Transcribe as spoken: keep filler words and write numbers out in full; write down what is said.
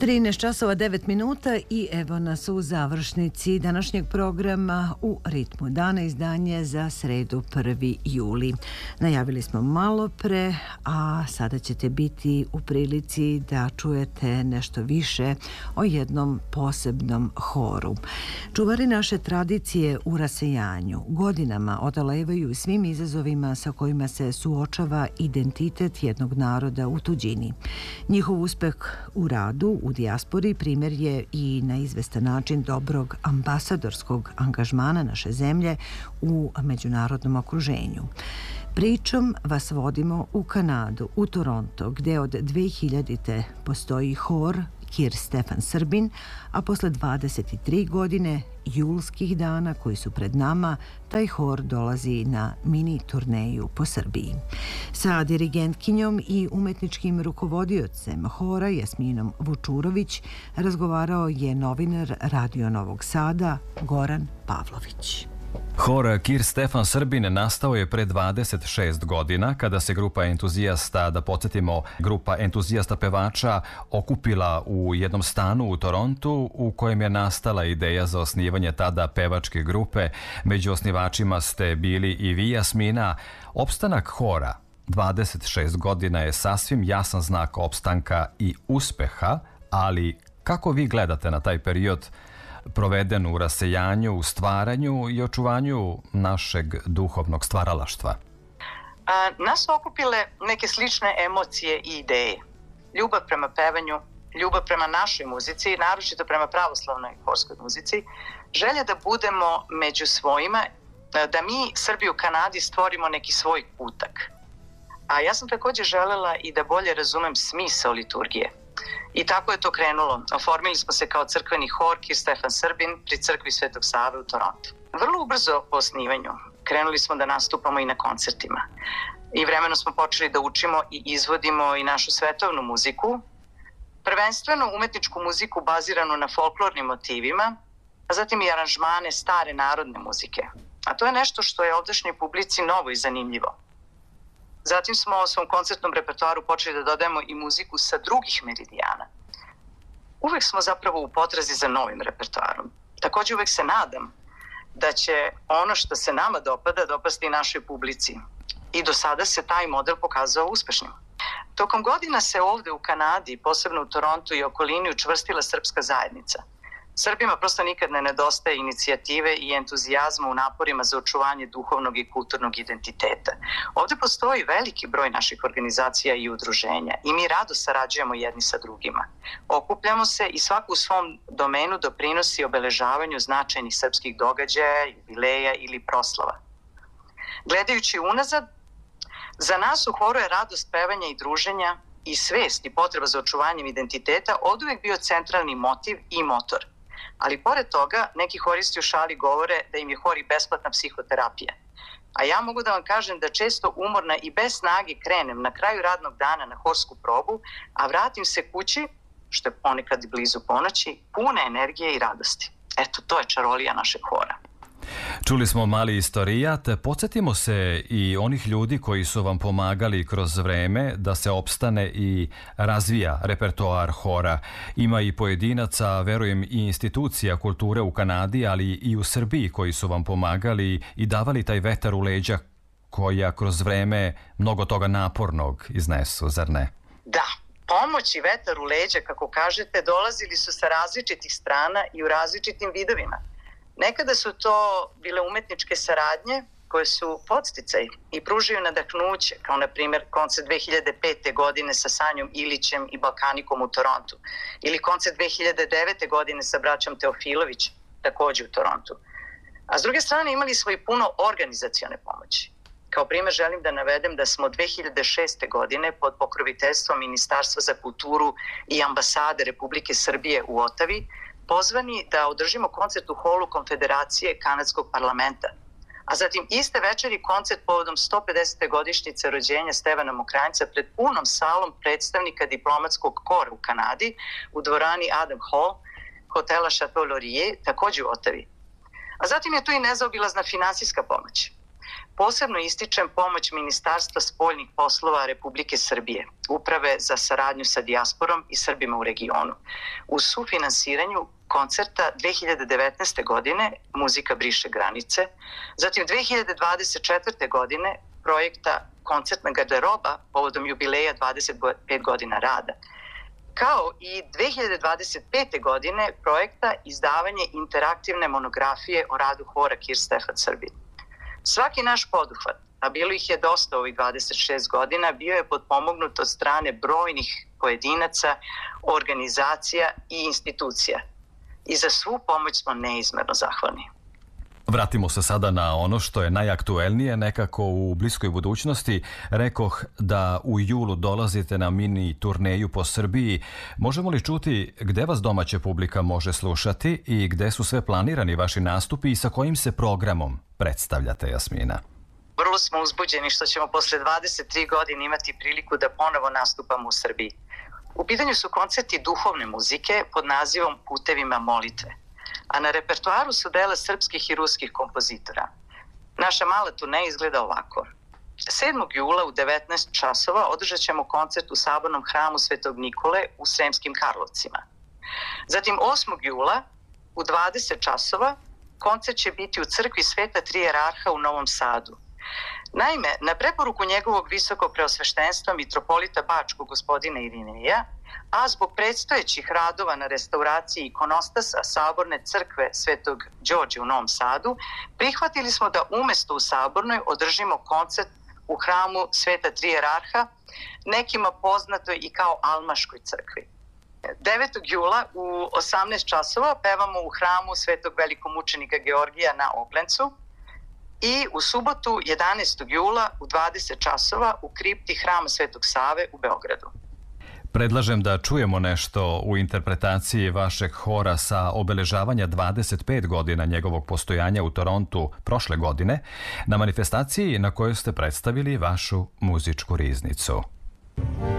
trinaest časova devet minuta i evo nas u završnici današnjeg programa u ritmu dana, izdanje za sredu prvi juli. Najavili smo malo pre, a sada ćete biti u prilici da čujete nešto više o jednom posebnom horu. Čuvari naše tradicije u rasejanju godinama odolevaju svim izazovima sa kojima se suočava identitet jednog naroda u tuđini. Njihov uspeh u radu u dijaspori primjer je i na izvestan način dobrog ambasadorskog angažmana naše zemlje u međunarodnom okruženju. Pričom vas vodimo u Kanadu, u Toronto, gdje od dve hiljadite postoji hor Kir Stefan Srbin, a posle dvadeset tri godine julskih dana koji su pred nama, taj hor dolazi na mini turneju po Srbiji. Sa dirigentkinjom i umetničkim rukovodiocem hora Jasminom Vučurović razgovarao je novinar Radio Novog Sada Goran Pavlović. Hor Kir Stefan Srbin nastao je pre dvadeset šest godina kada se grupa entuzijasta, da podsjetimo, grupa entuzijasta pevača okupila u jednom stanu u Torontu u kojem je nastala ideja za osnivanje tada pevačke grupe. Među osnivačima ste bili i vi, Jasmina. Opstanak hora dvadeset šest godina je sasvim jasan znak opstanka i uspeha, ali kako vi gledate na taj period proveden u rasejanju, u stvaranju i očuvanju našeg duhovnog stvaralaštva? A, nas su okupile neke slične emocije i ideje. Ljubav prema pevanju, ljubav prema našoj muzici, naročito prema pravoslavnoj horskoj muzici, želja da budemo među svojima, da mi, Srbi u Kanadi, stvorimo neki svoj kutak. A ja sam također želela i da bolje razumem smisao liturgije. I tako je to krenulo. Oformili smo se kao crkveni hor Kir Stefan Srbin pri crkvi Svetog Save u Torontu. Vrlo ubrzo po osnivanju krenuli smo da nastupamo i na koncertima. I vremenom smo počeli da učimo i izvodimo i našu svetovnu muziku, prvenstveno umetničku muziku baziranu na folklornim motivima, a zatim i aranžmane stare narodne muzike. A to je nešto što je ovdašnjoj publici novo i zanimljivo. Zatim smo u svom koncertnom repertoaru počeli da dodajemo i muziku sa drugih meridijana. Uvek smo zapravo u potrazi za novim repertoarom. Također uvek se nadam da će ono što se nama dopada dopasti i našoj publici. I do sada se taj model pokazao uspešnim. Tokom godina se ovde u Kanadi, posebno u Torontu i okolini, učvrstila srpska zajednica. Srbima prosto nikad ne nedostaje inicijative i entuzijazma u naporima za očuvanje duhovnog i kulturnog identiteta. Ovdje postoji veliki broj naših organizacija i udruženja i mi rado sarađujemo jedni sa drugima. Okupljamo se i svako u svom domenu doprinosi obeležavanju značajnih srpskih događaja, jubileja ili proslava. Gledajući unazad, za nas u horu je radost pevanja i druženja i svest i potreba za očuvanjem identiteta oduvek bio centralni motiv i motor. Ali pored toga, neki horisti u šali govore da im je hor i besplatna psihoterapija. A ja mogu da vam kažem da često umorna i bez snage krenem na kraju radnog dana na horsku probu, a vratim se kući, što je ponekad blizu ponoći, pune energije i radosti. Eto, to je čarolija našeg hora. Čuli smo mali istorijat, podsjetimo se i onih ljudi koji su vam pomagali kroz vreme da se opstane i razvija repertoar hora. Ima i pojedinaca, verujem i institucija kulture u Kanadi, ali i u Srbiji koji su vam pomagali i davali taj vetar u leđa koja kroz vreme mnogo toga napornog iznesu, zar ne? Da, pomoć i vetar u leđa, kako kažete, dolazili su sa različitih strana i u različitim vidovima. Nekada su to bile umetničke saradnje koje su podsticaj i pružaju nadahnuće, kao na primjer koncert dve hiljade pete. godine sa Sanjom Ilićem i Balkanikom u Torontu ili koncert dve hiljade devete. godine sa braćom Teofilović, također u Torontu. A s druge strane imali smo i puno organizacione pomoći. Kao primjer želim da navedem da smo dve hiljade šeste. godine pod pokroviteljstvom Ministarstva za kulturu i ambasade Republike Srbije u Otavi pozvani da održimo koncert u holu Konfederacije Kanadskog parlamenta. A zatim iste večeri koncert povodom sto pedesete. godišnjice rođenja Stevana Mokranjca pred punom salom predstavnika diplomatskog kora u Kanadi u dvorani Adam Hall, hotela Chateau Laurier, također u Otavi. A zatim je tu i nezaobilazna finansijska pomoć. Posebno ističem pomoć Ministarstva spoljnih poslova Republike Srbije, Uprave za saradnju sa dijasporom i Srbima u regionu, u sufinansiranju koncerta dve hiljade devetnaeste. godine Muzika briše granice, zatim dve hiljade dvadeset četvrte. godine projekta Koncertna garderoba povodom jubileja dvadeset pet godina rada, kao i dve hiljade dvadeset pete. godine projekta izdavanje interaktivne monografije o radu hora Kir Stefan Srbin. Svaki naš poduhvat, a bilo ih je dosta ovih dvadeset šest godina, bio je potpomognut od strane brojnih pojedinaca, organizacija i institucija. I za svu pomoć smo neizmerno zahvalni. Vratimo se sada na ono što je najaktuelnije nekako u bliskoj budućnosti. Rekoh da u julu dolazite na mini turneju po Srbiji. Možemo li čuti gde vas domaća publika može slušati i gde su sve planirani vaši nastupi i sa kojim se programom predstavljate, Jasmina? Vrlo smo uzbuđeni što ćemo posle dvadeset tri godine imati priliku da ponovo nastupamo u Srbiji. U pitanju su koncerti duhovne muzike pod nazivom Putevima molitve, a na repertoaru su dela srpskih i ruskih kompozitora. Naša mala turneja izgleda ovako. sedmog jula u devetnaest časova održat ćemo koncert u Sabornom hramu Svetog Nikole u Sremskim Karlovcima. Zatim osmog jula u dvadeset časova koncert će biti u crkvi Sveta Tri Jerarha u Novom Sadu. Naime, na preporuku njegovog visokog preosveštenstva mitropolita Bačkog gospodina Irineja, a zbog predstojećih radova na restauraciji ikonostasa Saborne crkve Svetog Đorđa u Novom Sadu, prihvatili smo da umesto u Sabornoj održimo koncert u hramu Sveta Tri Jerarha, nekima poznatoj i kao Almaškoj crkvi. devetog jula u osamnaest časova pevamo u hramu Svetog velikomučenika Georgija na Oglencu i u subotu jedanaestog jula u dvadeset časova u kripti hrama Svetog Save u Beogradu. Predlažem da čujemo nešto u interpretaciji vašeg hora sa obeležavanja dvadeset pet godina njegovog postojanja u Torontu prošle godine na manifestaciji na kojoj ste predstavili vašu muzičku riznicu.